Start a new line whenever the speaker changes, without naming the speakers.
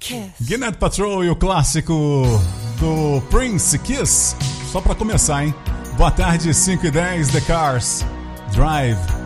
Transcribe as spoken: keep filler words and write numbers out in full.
Gwyneth Paltrow e o clássico do Prince, Kiss. Só pra começar, hein? Boa tarde, cinco e dez, The Cars, Drive.